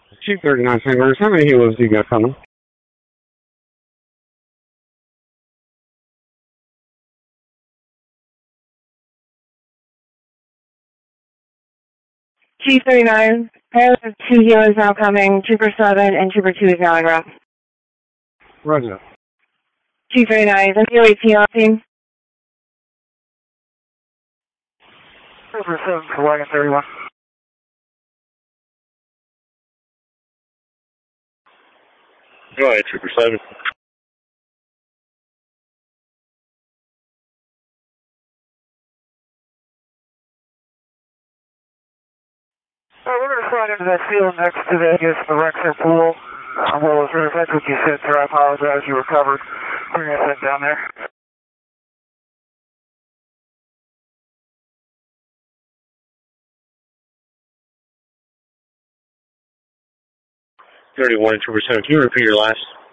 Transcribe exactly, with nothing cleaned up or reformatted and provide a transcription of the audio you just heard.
Chief thirty-nine Fingers, how many helos do you got coming? Chief thirty-nine, I have two helos now coming, Trooper seven and Trooper two is now en route. Roger. Chief thirty-nine, is M P O eighteen on team? Trooper seven for Wagon thirty-one. Go ahead, Trooper seven. Uh, we're going to slide into that field next to the, I guess, the Rexer pool. Uh, well, if that's what you said, sir, I apologize. You were covered. We're going to head down there. thirty-one, Trooper seven. Can you repeat your last?